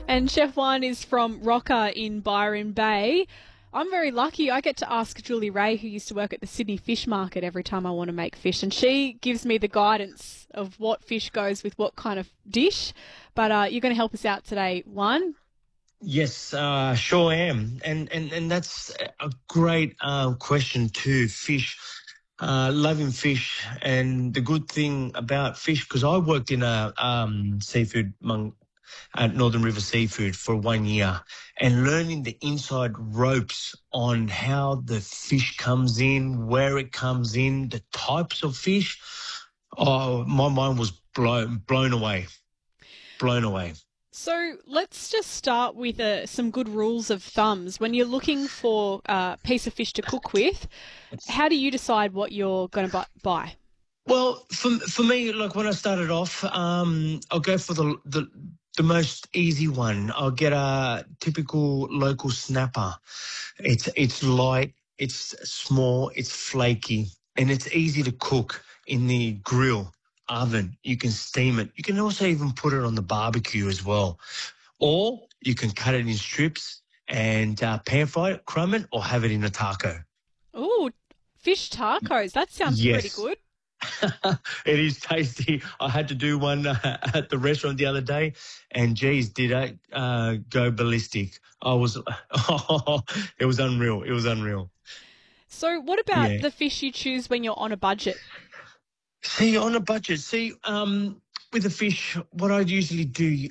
And Chef One is from Rocker in Byron Bay. I'm very lucky. I get to ask Julie Ray, who used to work at the Sydney Fish Market, every time I want to make fish. And she gives me the guidance of what fish goes with what kind of dish. But you're going to help us out today, One. Yes, sure am. And that's a great question too. Fish, loving fish. And the good thing about fish, because I worked in a seafood at Northern River Seafood for 1 year, and learning the inside ropes on how the fish comes in, where it comes in, the types of fish. Oh, my mind was blown away. Blown away. So let's just start with some good rules of thumbs. When you're looking for a piece of fish to cook with, how do you decide what you're going to buy? Well, for me, like when I started off, I'll go for the most easy one. I'll get a typical local snapper. It's light, it's small, it's flaky, and it's easy to cook in the grill oven. You can steam it. You can also even put it on the barbecue as well, or you can cut it in strips and pan fry it, crumb it, or have it in a taco. Oh, fish tacos. That sounds pretty Yes. good. It is tasty. I had to do one at the restaurant the other day, and geez, did I go ballistic. I was, it was unreal. It was unreal. So what about Yeah. the fish you choose when you're on a budget? See, on a budget, with the fish, what I usually do,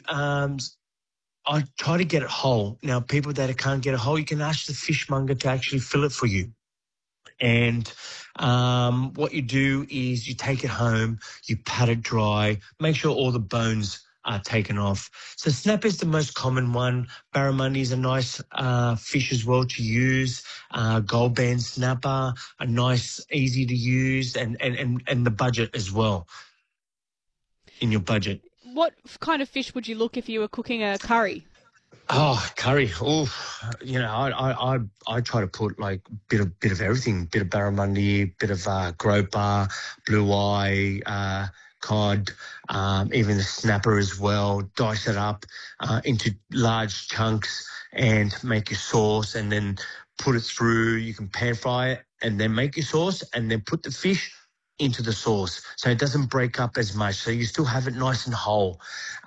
I try to get it whole. Now, people that can't get it whole, you can ask the fishmonger to actually fill it for you. And what you do is you take it home, you pat it dry, make sure all the bones are taken off. So snapper is the most common one. Barramundi is a nice fish as well to use. Gold band snapper, a nice, easy to use, and the budget as well, in your budget. What kind of fish would you look if you were cooking a curry? Oh, curry. Oh, I try to put like bit of everything, bit of barramundi, bit of groper, blue eye, cod, even the snapper as well. Dice it up into large chunks and make your sauce, and then put it through. You can pan fry it and then make your sauce, and then put the fish into the sauce so it doesn't break up as much. So you still have it nice and whole.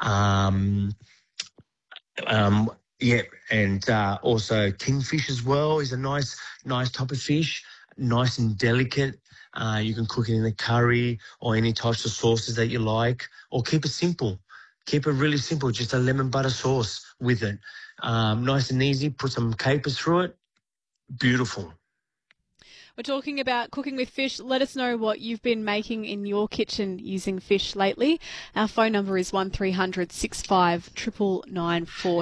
Yeah, and also kingfish as well is a nice type of fish, nice and delicate. You can cook it in a curry or any types of sauces that you like, or keep it simple. Keep it really simple, just a lemon butter sauce with it. Nice and easy, put some capers through it. Beautiful. We're talking about cooking with fish. Let us know what you've been making in your kitchen using fish lately. Our phone number is 1300 65 99994.